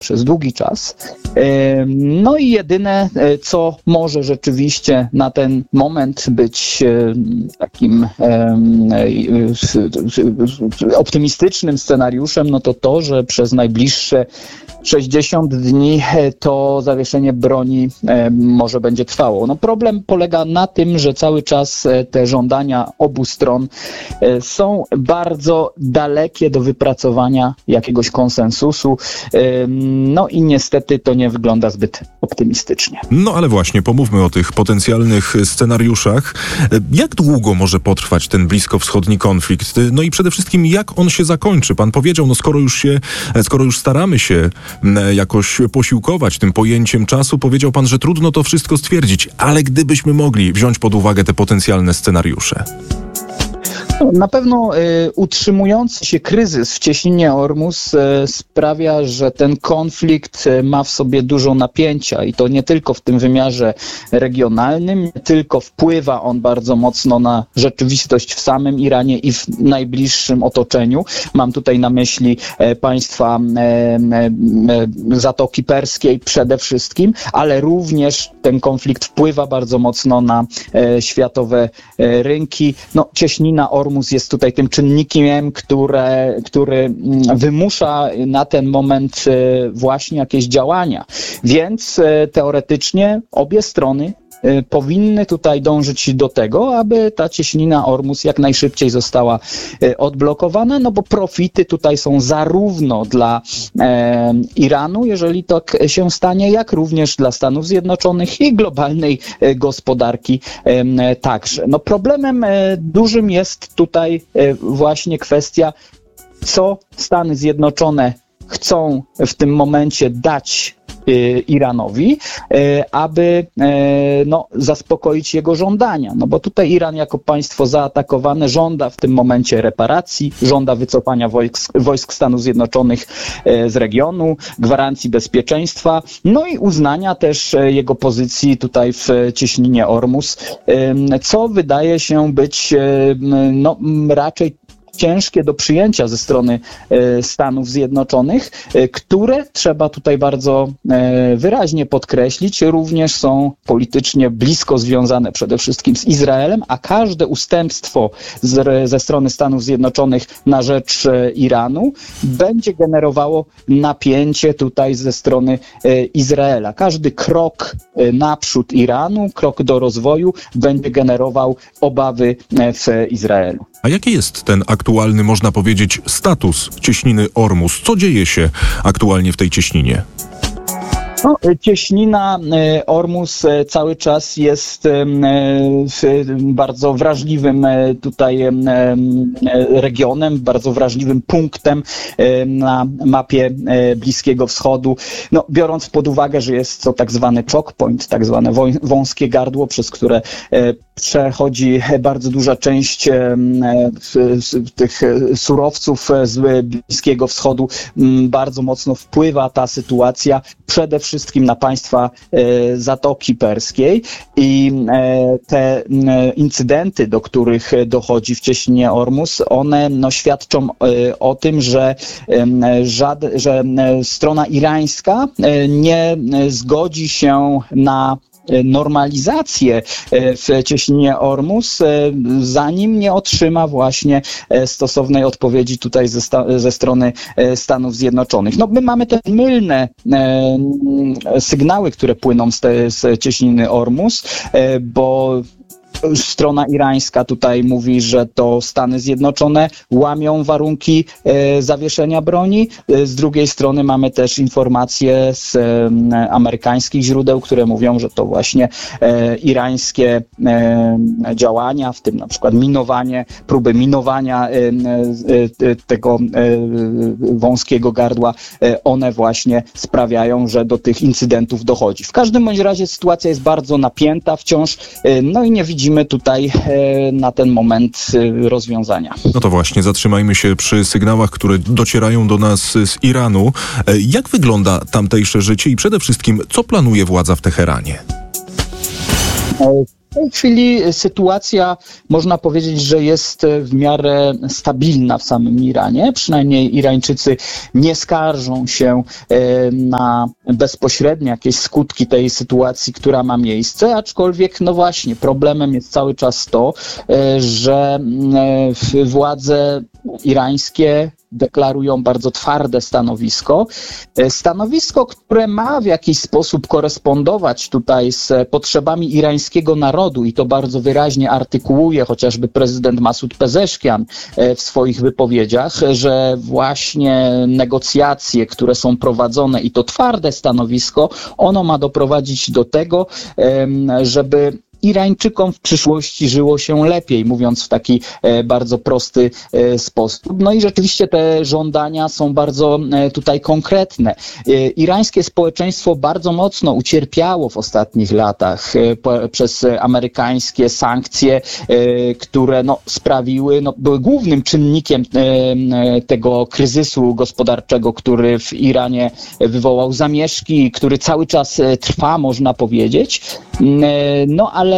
przez długi czas. No i jedyne, co może rzeczywiście na ten moment być takim optymistycznym scenariuszem, no to, że przez najbliższe 60 dni to zawieszenie broni może będzie trwało. No problem polega na tym, że cały czas te żądania obu stron są bardzo dalekie do wypracowania jakiegoś konsensusu. No i niestety to nie wygląda zbyt optymistycznie. No ale właśnie, pomówmy o tych potencjalnych scenariuszach. Jak długo może potrwać ten bliskowschodni konflikt? No i przede wszystkim, jak on się zakończy? Pan powiedział, no skoro już staramy się jakoś posiłkować tym pojęciem czasu, powiedział pan, że trudno to wszystko stwierdzić, ale gdybyśmy mogli wziąć pod uwagę te potencjalne scenariusze. Na pewno utrzymujący się kryzys w cieśninie Ormus sprawia, że ten konflikt ma w sobie dużo napięcia i to nie tylko w tym wymiarze regionalnym, nie tylko wpływa on bardzo mocno na rzeczywistość w samym Iranie i w najbliższym otoczeniu. Mam tutaj na myśli państwa Zatoki Perskiej przede wszystkim, ale również ten konflikt wpływa bardzo mocno na światowe rynki. No, cieśnina Ormus jest tutaj tym czynnikiem, który wymusza na ten moment właśnie jakieś działania. Więc teoretycznie obie strony powinny tutaj dążyć do tego, aby ta cieśnina Ormus jak najszybciej została odblokowana, no bo profity tutaj są zarówno dla Iranu, jeżeli tak się stanie, jak również dla Stanów Zjednoczonych i globalnej gospodarki także. No problemem dużym jest tutaj właśnie kwestia, co Stany Zjednoczone chcą w tym momencie dać Iranowi, aby zaspokoić jego żądania. No bo tutaj Iran jako państwo zaatakowane żąda w tym momencie reparacji, żąda wycofania wojsk Stanów Zjednoczonych z regionu, gwarancji bezpieczeństwa, no i uznania też jego pozycji tutaj w cieśninie Ormus, co wydaje się być raczej ciężkie do przyjęcia ze strony Stanów Zjednoczonych, które trzeba tutaj bardzo wyraźnie podkreślić, również są politycznie blisko związane przede wszystkim z Izraelem, a każde ustępstwo ze strony Stanów Zjednoczonych na rzecz Iranu będzie generowało napięcie tutaj ze strony Izraela. Każdy krok naprzód Iranu, krok do rozwoju będzie generował obawy w Izraelu. A jaki jest ten aktualny, można powiedzieć, status cieśniny Ormus? Co dzieje się aktualnie w tej cieśninie? No, cieśnina Ormus cały czas jest bardzo wrażliwym tutaj regionem, bardzo wrażliwym punktem na mapie Bliskiego Wschodu. No, biorąc pod uwagę, że jest to tak zwany choke point, tak zwane wąskie gardło, przez które przechodzi bardzo duża część tych surowców z Bliskiego Wschodu, bardzo mocno wpływa ta sytuacja przede wszystkim na państwa Zatoki Perskiej i te incydenty, do których dochodzi w cieśninie Ormus, one świadczą o tym, że strona irańska nie zgodzi się na normalizację w cieśninie Ormus, zanim nie otrzyma właśnie stosownej odpowiedzi tutaj ze strony Stanów Zjednoczonych. No, my mamy te mylne sygnały, które płyną z cieśniny Ormus, bo strona irańska tutaj mówi, że to Stany Zjednoczone łamią warunki zawieszenia broni. Z drugiej strony mamy też informacje z amerykańskich źródeł, które mówią, że to właśnie irańskie działania, w tym na przykład próby minowania tego wąskiego gardła, one właśnie sprawiają, że do tych incydentów dochodzi. W każdym bądź razie sytuacja jest bardzo napięta wciąż, no i nie widzimy tutaj na ten moment rozwiązania. No to właśnie, zatrzymajmy się przy sygnałach, które docierają do nas z Iranu. Jak wygląda tamtejsze życie i przede wszystkim, co planuje władza w Teheranie? W tej chwili sytuacja, można powiedzieć, że jest w miarę stabilna w samym Iranie. Przynajmniej Irańczycy nie skarżą się na bezpośrednie jakieś skutki tej sytuacji, która ma miejsce, aczkolwiek no właśnie problemem jest cały czas to, że władze irańskie deklarują bardzo twarde stanowisko, które ma w jakiś sposób korespondować tutaj z potrzebami irańskiego narodu i to bardzo wyraźnie artykułuje chociażby prezydent Masud Pezeshkian w swoich wypowiedziach, że właśnie negocjacje, które są prowadzone i to twarde stanowisko, ono ma doprowadzić do tego, żeby Irańczykom w przyszłości żyło się lepiej, mówiąc w taki bardzo prosty sposób. No i rzeczywiście te żądania są bardzo tutaj konkretne. Irańskie społeczeństwo bardzo mocno ucierpiało w ostatnich latach przez amerykańskie sankcje, które sprawiły, były głównym czynnikiem tego kryzysu gospodarczego, który w Iranie wywołał zamieszki, który cały czas trwa, można powiedzieć. Ale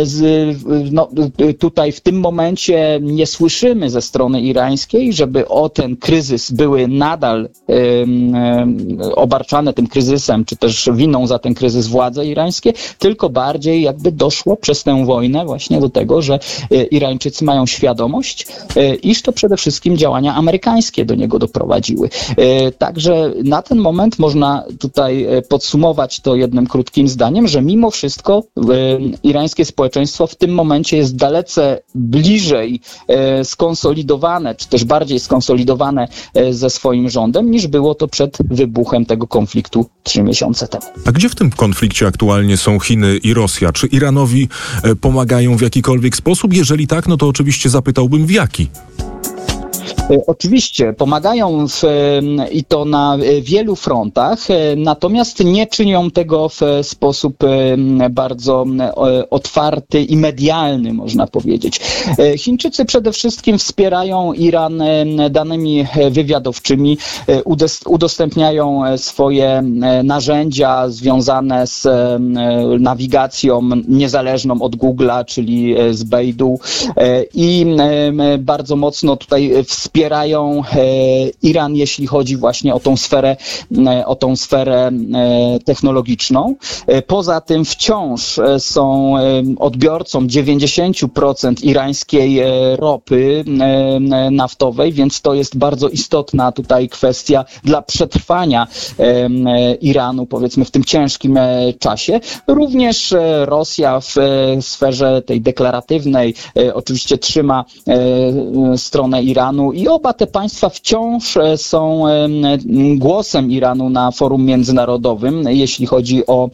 tutaj w tym momencie nie słyszymy ze strony irańskiej, żeby o ten kryzys były nadal obarczane tym kryzysem, czy też winą za ten kryzys władze irańskie, tylko bardziej jakby doszło przez tę wojnę właśnie do tego, że Irańczycy mają świadomość, iż to przede wszystkim działania amerykańskie do niego doprowadziły. Także na ten moment można tutaj podsumować to jednym krótkim zdaniem, że mimo wszystko irańskie społeczeństwo w tym momencie jest dalece bliżej skonsolidowane, czy też bardziej skonsolidowane ze swoim rządem, niż było to przed wybuchem tego konfliktu 3 miesiące temu. A gdzie w tym konflikcie aktualnie są Chiny i Rosja? Czy Iranowi pomagają w jakikolwiek sposób? Jeżeli tak, no to oczywiście zapytałbym w jaki? Oczywiście pomagają i to na wielu frontach, natomiast nie czynią tego w sposób bardzo otwarty i medialny, można powiedzieć. Chińczycy przede wszystkim wspierają Iran danymi wywiadowczymi, udostępniają swoje narzędzia związane z nawigacją niezależną od Google'a, czyli z Baidu, i bardzo mocno tutaj wspierają Iran, jeśli chodzi właśnie o tą sferę technologiczną. Poza tym wciąż są odbiorcą 90% irańskiej ropy naftowej, więc to jest bardzo istotna tutaj kwestia dla przetrwania Iranu, powiedzmy, w tym ciężkim czasie. Również Rosja w sferze tej deklaratywnej oczywiście trzyma stronę Iranu i oba te państwa wciąż są głosem Iranu na forum międzynarodowym, jeśli chodzi o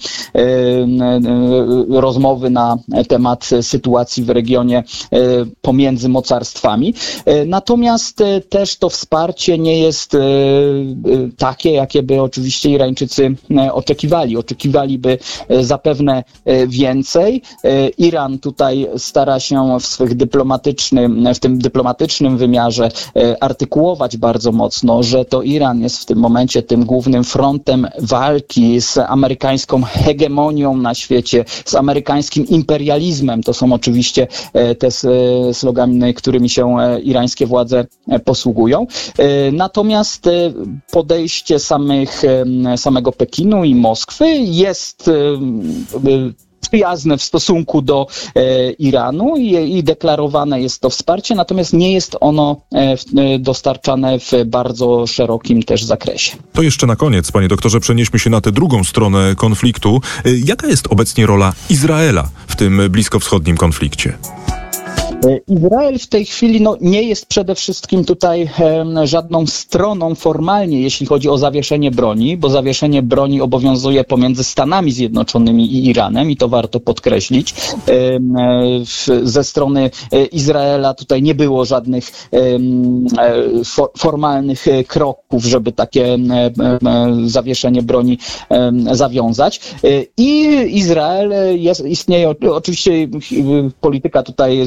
rozmowy na temat sytuacji w regionie pomiędzy mocarstwami. Natomiast też to wsparcie nie jest takie, jakie by oczywiście Irańczycy oczekiwali. Oczekiwaliby zapewne więcej. Iran tutaj stara się w tym dyplomatycznym wymiarze artykułować bardzo mocno, że to Iran jest w tym momencie tym głównym frontem walki z amerykańską hegemonią na świecie, z amerykańskim imperializmem. To są oczywiście te slogany, którymi się irańskie władze posługują. Natomiast podejście samego Pekinu i Moskwy jest przyjazne w stosunku do Iranu i deklarowane jest to wsparcie, natomiast nie jest ono dostarczane w bardzo szerokim też zakresie. To jeszcze na koniec, panie doktorze, przenieśmy się na tę drugą stronę konfliktu. Jaka jest obecnie rola Izraela w tym bliskowschodnim konflikcie? Izrael w tej chwili nie jest przede wszystkim tutaj żadną stroną formalnie, jeśli chodzi o zawieszenie broni, bo zawieszenie broni obowiązuje pomiędzy Stanami Zjednoczonymi i Iranem i to warto podkreślić. Ze strony Izraela tutaj nie było żadnych formalnych kroków, żeby takie zawieszenie broni zawiązać. I Izrael istnieje, oczywiście polityka tutaj zagraniczna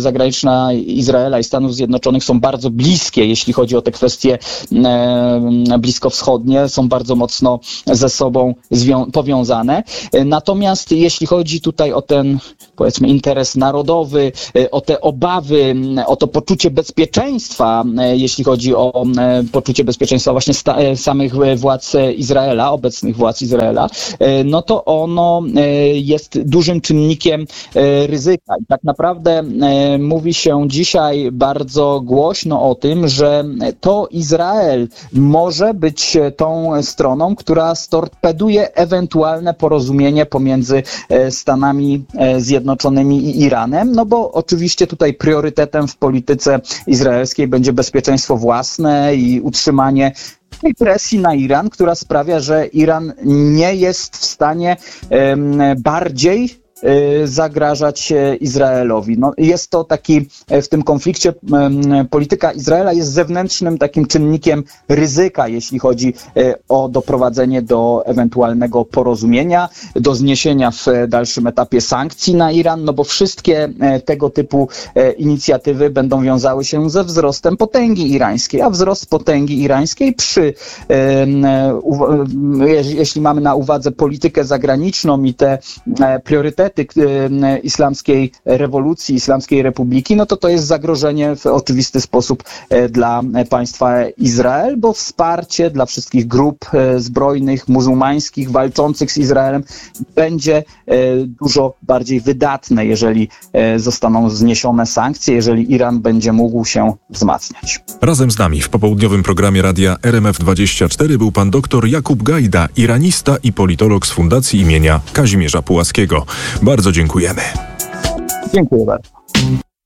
zagraniczna Izraela i Stanów Zjednoczonych są bardzo bliskie, jeśli chodzi o te kwestie bliskowschodnie, są bardzo mocno ze sobą powiązane. Natomiast jeśli chodzi tutaj o ten, powiedzmy, interes narodowy, o te obawy, o to poczucie bezpieczeństwa, jeśli chodzi o poczucie bezpieczeństwa właśnie samych władz Izraela, obecnych władz Izraela, no to ono jest dużym czynnikiem ryzyka. I tak naprawdę mówi się dzisiaj bardzo głośno o tym, że to Izrael może być tą stroną, która storpeduje ewentualne porozumienie pomiędzy Stanami Zjednoczonymi i Iranem, no bo oczywiście tutaj priorytetem w polityce izraelskiej będzie bezpieczeństwo własne i utrzymanie tej presji na Iran, która sprawia, że Iran nie jest w stanie bardziej zagrażać Izraelowi. No, jest to taki, w tym konflikcie polityka Izraela jest zewnętrznym takim czynnikiem ryzyka, jeśli chodzi o doprowadzenie do ewentualnego porozumienia, do zniesienia w dalszym etapie sankcji na Iran, no bo wszystkie tego typu inicjatywy będą wiązały się ze wzrostem potęgi irańskiej, a wzrost potęgi irańskiej jeśli mamy na uwadze politykę zagraniczną i te priorytety islamskiej rewolucji, islamskiej republiki, no to jest zagrożenie w oczywisty sposób dla państwa Izrael, bo wsparcie dla wszystkich grup zbrojnych, muzułmańskich, walczących z Izraelem będzie dużo bardziej wydatne, jeżeli zostaną zniesione sankcje, jeżeli Iran będzie mógł się wzmacniać. Razem z nami w popołudniowym programie radia RMF24 był pan dr Jakub Gajda, iranista i politolog z Fundacji imienia Kazimierza Pułaskiego. Bardzo dziękujemy. Dziękuję bardzo.